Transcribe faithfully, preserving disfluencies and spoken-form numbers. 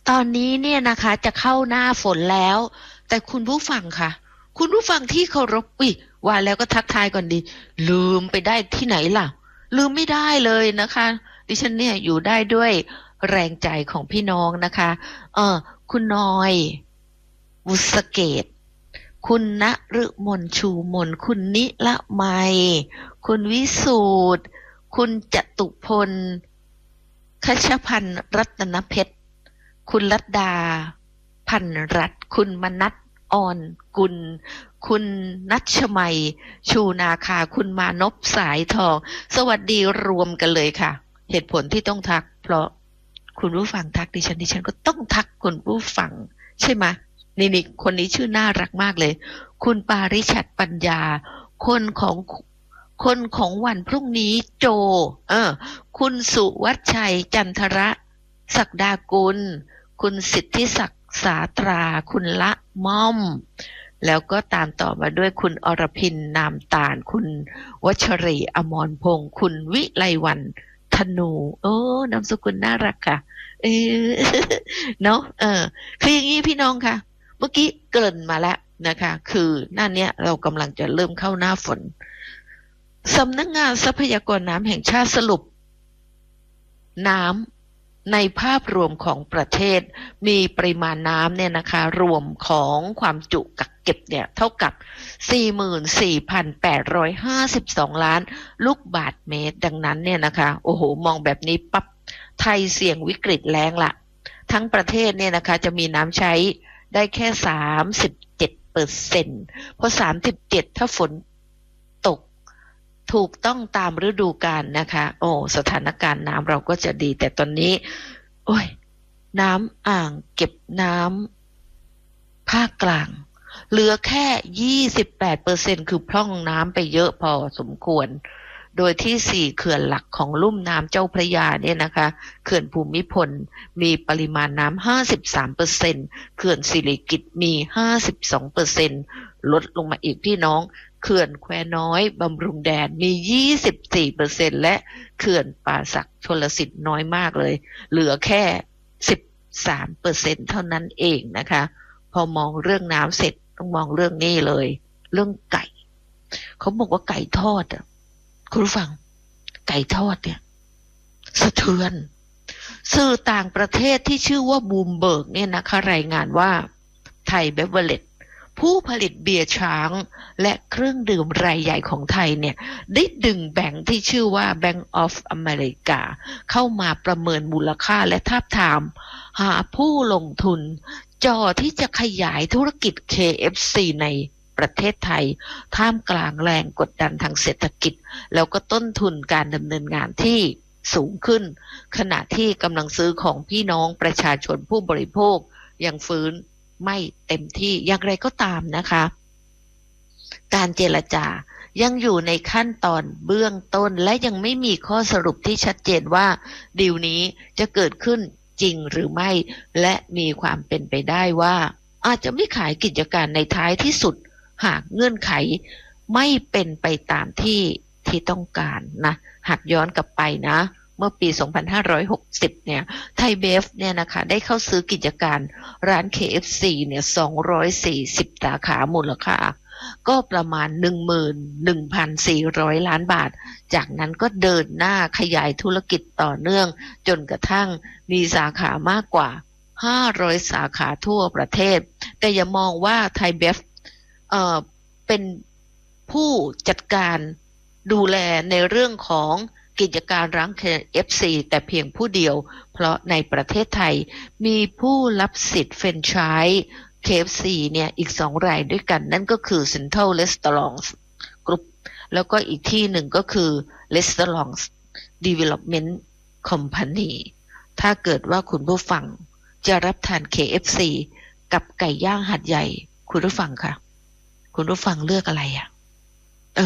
ตอนนี้เนี่ยนะคะจะเข้าหน้าฝนแล้วแต่คุณผู้ฟังค่ะคุณผู้ฟังที่เคารพอุ๊ยว่าแล้วก็ทักทายก่อนดีลืมไปได้ที่ไหนล่ะลืมไม่ได้เลยนะคะดิฉันเนี่ยอยู่ได้ด้วยแรงใจของพี่น้องนะคะเออคุณน้อยวุษเกตคุณณฤมลชูมนคุณนิละไมคุณวิสูตรคุณจตุพลคชพันธ์รัตนเพชรคุณลัดดาพันรัตน์คุณมนัสออนกุลคุณนัชมัยชูนาคาคุณมานพสายทองสวัสดีรวมกันเลยค่ะเหตุผลที่ต้องทักเพราะคุณผู้ฟังทักดิฉันดิฉันก็ต้องทักคุณผู้ฟังใช่ไหมนี่นี่คนนี้ชื่อน่ารักมากเลยคุณปาริชัดปัญญาคนของคนของวันพรุ่งนี้โจเออคุณสุวัชชัยจันทระศักดากุลคุณสิทธิศักดิ์สาตราคุณละม่อมแล้วก็ตามต่อมาด้วยคุณอรพินนามตาลคุณวัชรีอมรพงศ์คุณวิไลวันธนูโอ้นามสกุลน่ารักค่ะเออเนาะเออคืออย่างนี้พี่น้องค่ะเมื่อกี้เกริ่นมาแล้วนะคะคือหน้าเนี้ยเรากำลังจะเริ่มเข้าหน้าฝนสำนักงานทรัพยากรน้ำแห่งชาติสรุปน้ำในภาพรวมของประเทศมีปริมาณน้ำเนี่ยนะคะรวมของความจุกักเก็บเนี่ยเท่ากับ สี่หมื่นสี่พันแปดร้อยห้าสิบสอง ล้านลูกบาศก์เมตรดังนั้นเนี่ยนะคะโอ้โหมองแบบนี้ปั๊บไทยเสี่ยงวิกฤตแล้งละทั้งประเทศเนี่ยนะคะจะมีน้ำใช้ได้แค่ สามสิบเจ็ดเปอร์เซ็นต์ เพราะสามสิบเจ็ดถ้าฝนตกถูกต้องตามฤดูกาลนะคะโอ้สถานการณ์น้ำเราก็จะดีแต่ตอนนี้โอ้ยน้ำอ่างเก็บน้ำภาคกลางเหลือแค่ ยี่สิบแปดเปอร์เซ็นต์ คือพร่องน้ำไปเยอะพอสมควรโดยที่สี่เขื่อนหลักของลุ่มน้ำเจ้าพระยาเนี่ยนะคะเขื่อนภูมิพลมีปริมาณน้ำ ห้าสิบสามเปอร์เซ็นต์ เขื่อนสิริกิติ์มี ห้าสิบสองเปอร์เซ็นต์ ลดลงมาอีกพี่น้องเขื่อนแควน้อยบำรุงแดนมี ยี่สิบสี่เปอร์เซ็นต์ และเขื่อนป่าสักชลสิทธิ์น้อยมากเลยเหลือแค่ สิบสามเปอร์เซ็นต์ เท่านั้นเองนะคะพอมองเรื่องน้ำเสร็จต้องมองเรื่องนี้เลยเรื่องไก่เขาบอกว่าไก่ทอดอ่ะคุณผู้ฟังไก่ทอดเนี่ยสะเทือนสื่อต่างประเทศที่ชื่อว่าบูมเบิร์กเนี่ยนะคะรายงานว่าไทยเบเวอร์เรจผู้ผลิตเบียร์ช้างและเครื่องดื่มรายใหญ่ของไทยเนี่ยได้ดึงแบงค์ที่ชื่อว่า Bank of America เข้ามาประเมินมูลค่าและทาบทามหาผู้ลงทุนจ่อที่จะขยายธุรกิจ เค เอฟ ซี ในประเทศไทยท่ามกลางแรงกดดันทางเศรษฐกิจแล้วก็ต้นทุนการดำเนินงานที่สูงขึ้นขณะที่กำลังซื้อของพี่น้องประชาชนผู้บริโภคยังฟื้นไม่เต็มที่อย่างไรก็ตามนะคะการเจรจายังอยู่ในขั้นตอนเบื้องต้นและยังไม่มีข้อสรุปที่ชัดเจนว่าดีลนี้จะเกิดขึ้นจริงหรือไม่และมีความเป็นไปได้ว่าอาจจะไม่ขายกิจการในท้ายที่สุดหากเงื่อนไขไม่เป็นไปตามที่ที่ต้องการนะหากย้อนกลับไปนะเมื่อปี สองพันห้าร้อยหกสิบ เนี่ยไทยเบฟเนี่ยนะคะได้เข้าซื้อกิจการร้าน เค เอฟ ซี เนี่ยสองร้อยสี่สิบสาขามูลค่าก็ประมาณ หนึ่งหมื่นหนึ่งพันสี่ร้อย ล้านบาทจากนั้นก็เดินหน้าขยายธุรกิจต่อเนื่องจนกระทั่งมีสาขามากกว่าห้าร้อยสาขาทั่วประเทศแต่อย่ามองว่าไทยเบฟเอ่อเป็นผู้จัดการดูแลในเรื่องของกิจการร้าน เค เอฟ ซี แต่เพียงผู้เดียวเพราะในประเทศไทยมีผู้รับสิทธิ์แฟรนไชส์ เค เอฟ ซี เนี่ยอีกสองรายด้วยกันนั่นก็คือ Central Restaurants Group แล้วก็อีกที่หนึ่งก็คือ Restaurants Development Company ถ้าเกิดว่าคุณผู้ฟังจะรับทาน เค เอฟ ซี กับไก่ย่างหัดใหญ่คุณผู้ฟังค่ะคุณผู้ฟังเลือกอะไรอ่ะ